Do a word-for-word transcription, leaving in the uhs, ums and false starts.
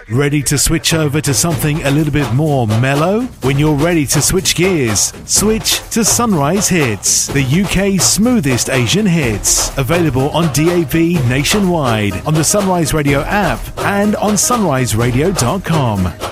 Ready to switch over to something a little bit more mellow? When you're ready to switch gears, switch to Sunrise Hits, the U K's smoothest Asian hits. Available on D A B nationwide, on the Sunrise Radio app, and on sunrise radio dot com.